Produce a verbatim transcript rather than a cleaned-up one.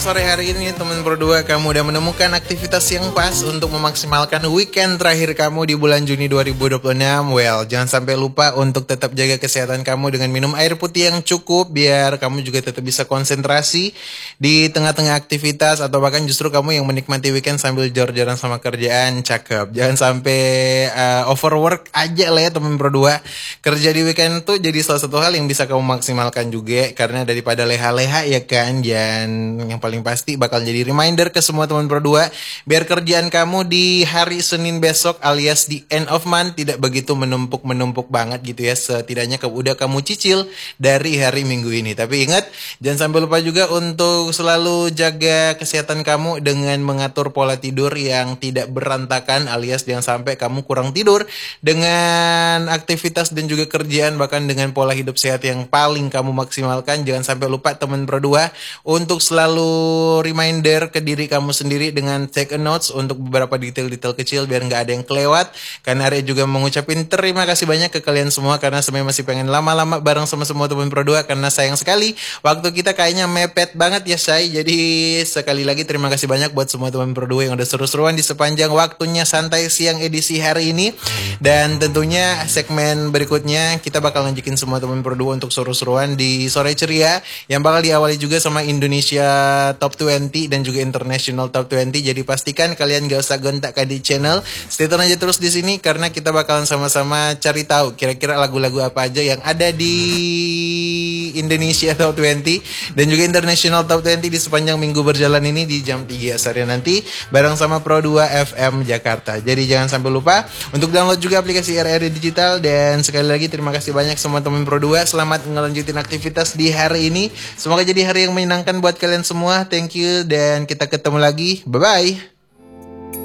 Sore hari ini teman berdua, kamu udah menemukan aktivitas yang pas untuk memaksimalkan weekend terakhir kamu di bulan Juni dua ribu dua puluh enam. Well, jangan sampai lupa untuk tetap jaga kesehatan kamu dengan minum air putih yang cukup, biar kamu juga tetap bisa konsentrasi di tengah-tengah aktivitas, atau bahkan justru kamu yang menikmati weekend sambil jor-joran sama kerjaan. Cakep. Jangan sampai uh, overwork aja lah ya teman berdua. Kerja di weekend tuh jadi salah satu hal yang bisa kamu maksimalkan juga, karena daripada leha-leha ya kan. Dan yang paling pasti bakal jadi reminder ke semua teman berdua, biar kerjaan kamu di hari Senin besok alias di end of month tidak begitu menumpuk-menumpuk banget gitu ya. Setidaknya ke, udah kamu cicil dari hari Minggu ini. Tapi ingat, jangan sampai lupa juga untuk selalu jaga kesehatan kamu dengan mengatur pola tidur yang tidak berantakan, alias jangan sampai kamu kurang tidur dengan aktivitas dan juga kerjaan, bahkan dengan pola hidup sehat yang paling kamu maksimalkan. Jangan sampai lupa teman berdua untuk selalu reminder ke diri kamu sendiri dengan take a notes untuk beberapa detail-detail kecil biar nggak ada yang kelewat. Karena Arya juga mengucapin terima kasih banyak ke kalian semua, karena sebenarnya masih pengen lama-lama bareng sama semua teman berdua, karena sayang sekali waktu kita kayaknya mepet banget ya say. Jadi sekali lagi terima kasih banyak buat semua teman berdua yang udah seru-seruan di sepanjang waktunya santai siang edisi hari ini. Dan tentunya segmen berikutnya kita bakal nunjukin semua teman berdua untuk seru-seruan di sore ceria, yang bakal diawali juga sama Indonesia Top dua puluh dan juga International Top dua puluh. Jadi pastikan kalian gak usah gontak di channel. Stay tune aja terus di sini, karena kita bakalan sama-sama cari tahu kira-kira lagu-lagu apa aja yang ada di Indonesia Top dua puluh dan juga International Top dua puluh di sepanjang minggu berjalan ini di jam tiga sore nanti bareng sama Pro dua F M Jakarta. Jadi jangan sampai lupa untuk download juga aplikasi R R I Digital. Dan sekali lagi terima kasih banyak semua teman Pro dua. Selamat ngelanjutin aktivitas di hari ini. Semoga jadi hari yang menyenangkan buat kalian semua. Thank you, dan kita ketemu lagi. Bye-bye.